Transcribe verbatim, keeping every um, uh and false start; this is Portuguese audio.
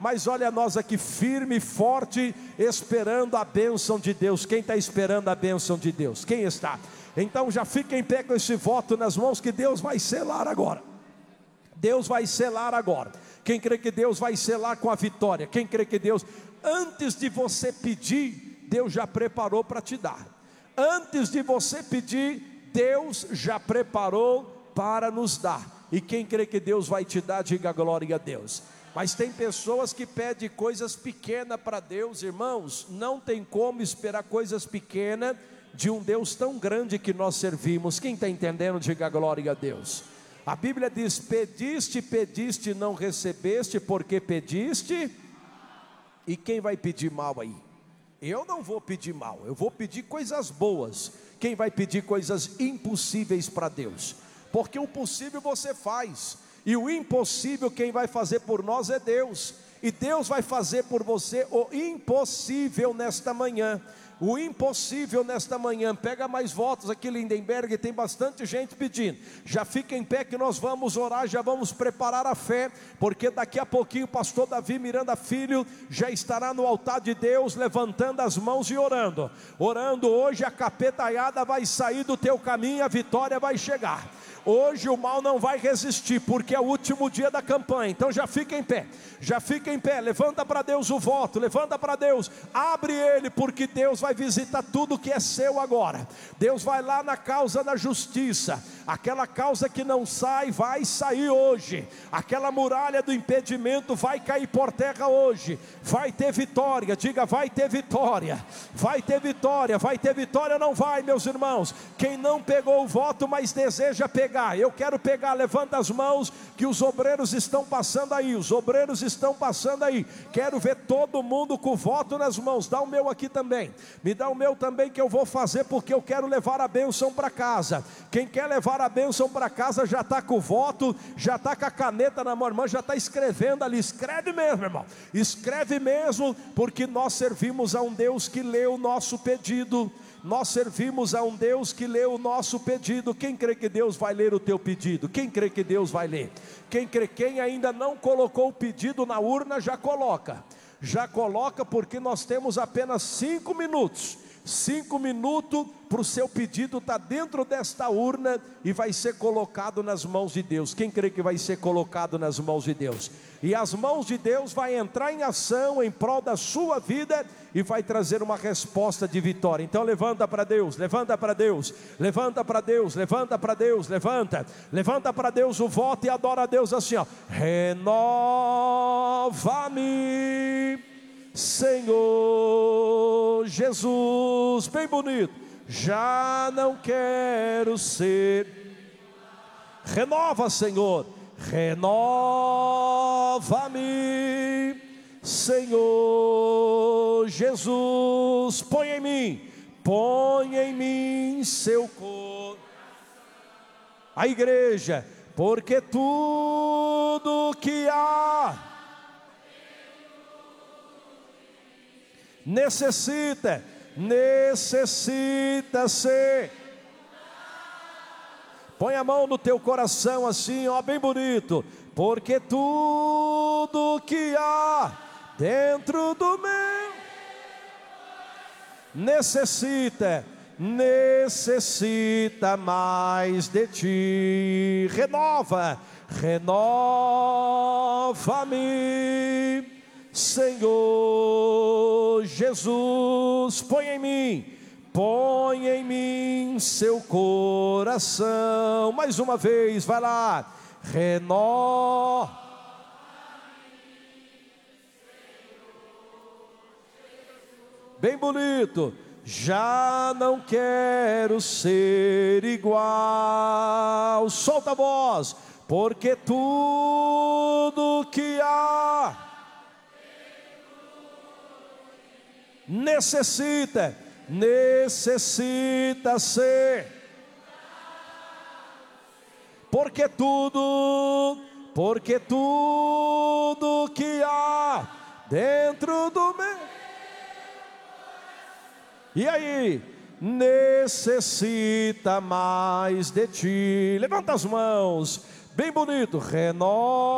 mas olha nós aqui firme e forte, esperando a bênção de Deus. Quem está esperando a bênção de Deus? Quem está? Então já fica em pé com esse voto nas mãos, que Deus vai selar agora. Deus vai selar agora. Quem crê que Deus vai selar com a vitória? Quem crê que Deus, antes de você pedir, Deus já preparou para te dar. Antes de você pedir, Deus já preparou para nos dar. E quem crê que Deus vai te dar, diga glória a Deus. Mas tem pessoas que pedem coisas pequenas para Deus, irmãos. Não tem como esperar coisas pequenas de um Deus tão grande que nós servimos. Quem está entendendo, diga glória a Deus. A Bíblia diz: pediste, pediste e não recebeste, porque pediste. E quem vai pedir mal aí? Eu não vou pedir mal, eu vou pedir coisas boas. Quem vai pedir coisas impossíveis para Deus? Porque o possível você faz, e o impossível quem vai fazer por nós é Deus. E Deus vai fazer por você o impossível nesta manhã. O impossível nesta manhã. Pega mais votos aqui, Lindenberg, tem bastante gente pedindo. Já fica em pé que nós vamos orar, já vamos preparar a fé, porque daqui a pouquinho o pastor Davi Miranda Filho já estará no altar de Deus, levantando as mãos e orando. Orando hoje, a capetaiada vai sair do teu caminho, a vitória vai chegar. Hoje o mal não vai resistir, porque é o último dia da campanha. Então já fica em pé, já fica em pé, levanta para Deus o voto, levanta para Deus, abre ele, porque Deus vai visitar tudo que é seu agora. Deus vai lá na causa da justiça, aquela causa que não sai, vai sair hoje. Aquela muralha do impedimento vai cair por terra hoje. Vai ter vitória, diga vai ter vitória, vai ter vitória, vai ter vitória. Não vai, meus irmãos, quem não pegou o voto, mas deseja pegar, eu quero pegar, levanta as mãos, que os obreiros estão passando aí, os obreiros estão passando aí, quero ver todo mundo com o voto nas mãos. Dá o meu aqui também, me dá o meu também, que eu vou fazer, porque eu quero levar a bênção para casa. Quem quer levar a bênção para casa, já está com o voto, já está com a caneta na mão, irmã, já está escrevendo ali, escreve mesmo, irmão, escreve mesmo, porque nós servimos a um Deus que lê o nosso pedido. Nós servimos a um Deus que lê o nosso pedido. Quem crê que Deus vai ler o teu pedido? Quem crê que Deus vai ler? Quem crê? Quem ainda não colocou o pedido na urna, já coloca. Já coloca, porque nós temos apenas cinco minutos. Cinco minutos para o seu pedido estar dentro desta urna e vai ser colocado nas mãos de Deus. Quem crê que vai ser colocado nas mãos de Deus? E as mãos de Deus vai entrar em ação em prol da sua vida e vai trazer uma resposta de vitória. Então levanta para Deus, levanta para Deus, levanta para Deus, levanta para Deus, levanta, levanta para Deus o voto e adora a Deus assim, ó: renova-me, Senhor Jesus. Bem bonito. Já não quero ser. Renova, Senhor. Renova-me, Senhor Jesus. Põe em mim, põe em mim seu corpo. A igreja, porque tudo que há necessita, necessita ser. Põe a mão no teu coração assim, ó, bem bonito. Porque tudo que há dentro do meu necessita, necessita mais de ti. Renova, renova-me, Senhor Jesus. Põe em mim, põe em mim seu coração. Mais uma vez, vai lá. Renova. Bem bonito. Já não quero ser igual. Solta a voz. Porque tudo que há necessita, necessita ser. Porque tudo, porque tudo que há dentro do meu. E aí? Necessita mais de ti. Levanta as mãos, bem bonito. Renova.